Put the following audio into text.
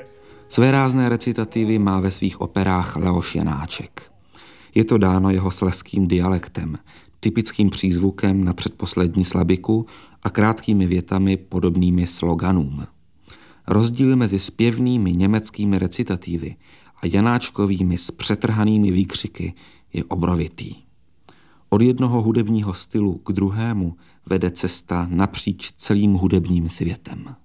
Své rázné recitativy má ve svých operách Leoš Janáček. Je to dáno jeho slezským dialektem, typickým přízvukem na předposlední slabiku a krátkými větami podobnými sloganům. Rozdíl mezi zpěvnými německými recitativy a Janáčkovými s přetrhanými výkřiky je obrovitý. Od jednoho hudebního stylu k druhému vede cesta napříč celým hudebním světem.